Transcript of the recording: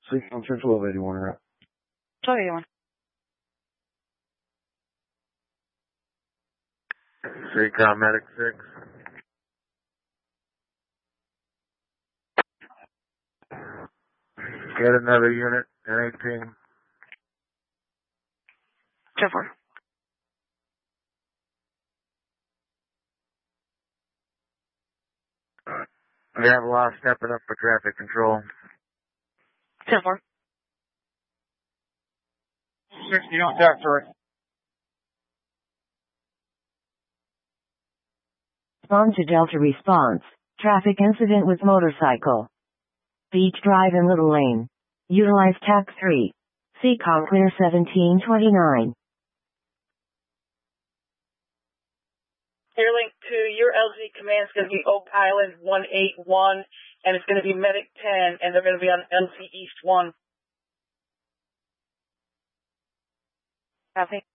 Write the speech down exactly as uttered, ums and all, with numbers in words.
Seacom Central twelve eighty-one, right? twelve eighty-one. Seacom Medic six. Get another unit, N eighteen. ten four. We have a lot stepping up for traffic control. ten four. sixty on Factory. On to Delta response. Traffic incident with motorcycle. Beach Drive in Little Lane. Utilize T A C three. Seacom clear seventeen twenty-nine. Airlink to your L Z command is going to be Oak Island one eight one, and it's going to be Medic ten, and they're going to be on L Z East one. Copy.